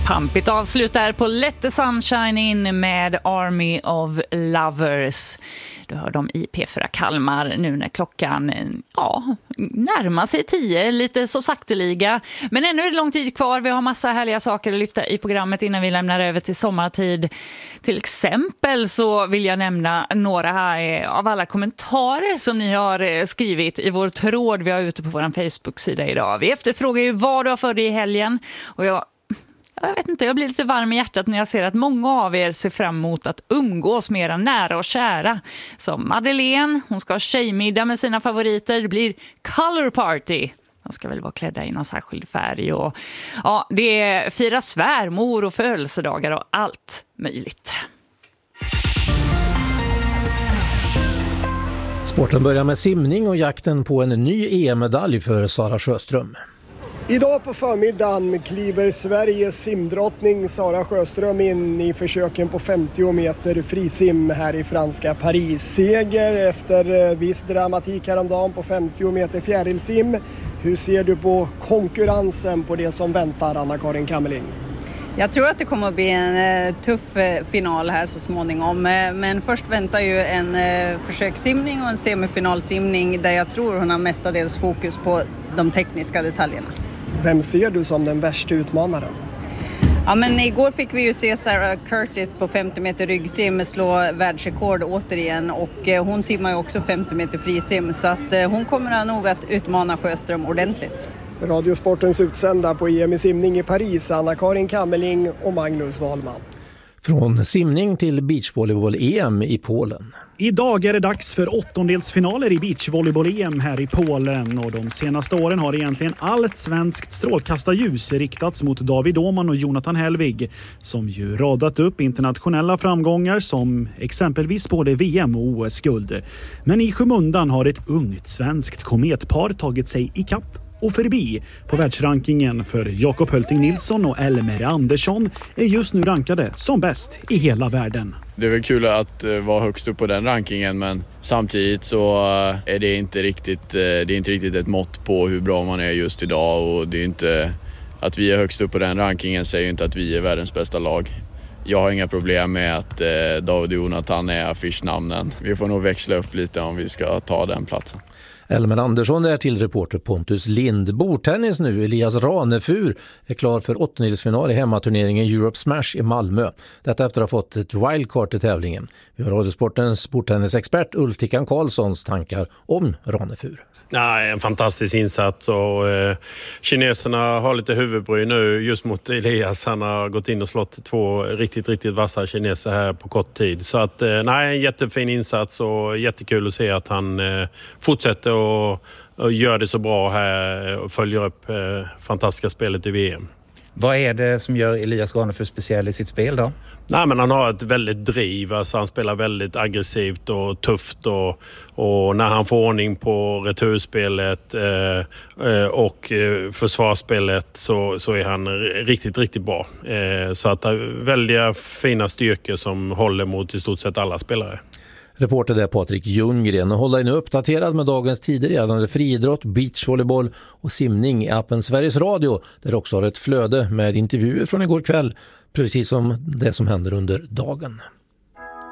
Pampigt avslutar på Let the Sunshine In med Army of Lovers. Du hör dem i P4 Kalmar nu när klockan närmar sig 10, lite så sakteliga. Men ännu är det lång tid kvar. Vi har massa härliga saker att lyfta i programmet innan vi lämnar över till sommartid. Till exempel så vill jag nämna några här av alla kommentarer som ni har skrivit i vår tråd vi har ute på vår Facebook-sida idag. Vi efterfrågar ju vad du har för dig i helgen, och jag vet inte, jag blir lite varm i hjärtat när jag ser att många av er ser fram emot att umgås med era nära och kära. Som Madeleine, hon ska ha tjejmiddag med sina favoriter. Det blir color party. De ska väl vara klädda i någon särskild färg. Och, ja, det är fira svärmor och födelsedagar och allt möjligt. Sporten börjar med simning och jakten på en ny EM-medalj för Sara Sjöström. Idag på förmiddagen kliver Sveriges simdrottning Sara Sjöström in i försöken på 50 meter frisim här i franska Paris. Seger efter viss dramatik häromdagen på 50 meter fjärilsim. Hur ser du på konkurrensen på det som väntar, Anna-Karin Kammerling? Jag tror att det kommer att bli en tuff final här så småningom. Men först väntar ju en försökssimning och en semifinalsimning där jag tror hon har mestadels fokus på de tekniska detaljerna. Vem ser du som den värsta utmanaren? Ja, men igår fick vi ju se Sarah Curtis på 50 meter ryggsim slå världsrekord återigen, och hon simmar ju också 50 meter frisim, så att hon kommer nog att utmana Sjöström ordentligt. Radiosportens utsända på EM i simning i Paris, Anna-Karin Kammerling och Magnus Wahlman. Från simning till beachvolleyboll-EM i Polen. Idag är det dags för åttondelsfinaler i beachvolleyboll-EM här i Polen, och de senaste åren har egentligen allt svenskt strålkastarljus riktats mot David Åhman och Jonathan Hellvig, som ju radat upp internationella framgångar som exempelvis både VM och OS-guld. Men i skymundan har ett ungt svenskt kometpar tagit sig i kapp och förbi på världsrankingen, för Jakob Hölting Nilsson och Elmer Andersson är just nu rankade som bäst i hela världen. Det är väl kul att vara högst upp på den rankingen, men samtidigt så är det inte riktigt ett mått på hur bra man är just idag, och det är inte att vi är högst upp på den rankingen säger ju inte att vi är världens bästa lag. Jag har inga problem med att David och Jonathan är affischnamnen. Vi får nog växla upp lite om vi ska ta den platsen. Elmer Andersson är till reporter Pontus Lind. Bordtennis nu. Elias Ranefur är klar för åttondelsfinal i hemmaturneringen Europe Smash i Malmö. Detta efter att ha fått ett wildcard i tävlingen. Vi har Radiosportens bordtennisexpert Ulf Tickan Karlssons tankar om Ranefur. Ja, en fantastisk insats, och kineserna har lite huvudbry nu just mot Elias. Han har gått in och slått 2 riktigt vassa kineser här på kort tid. Så att en jättefin insats, och jättekul att se att han fortsätter och gör det så bra här och följer upp fantastiska spelet i VM. Vad är det som gör Elias Ranefur speciell i sitt spel då? Nej, men han har ett väldigt driv, alltså han spelar väldigt aggressivt och tufft, och när han får ordning på returspelet och försvarsspelet så är han riktigt bra. Så att väldigt fina styrkor som håller mot i stort sett alla spelare. Reporter där Patrik Ljunggren, och hålla in uppdaterad med dagens tider gällande friidrott, beachvolleyboll och simning i appen Sveriges Radio, där också har ett flöde med intervjuer från igår kväll, precis som det som händer under dagen.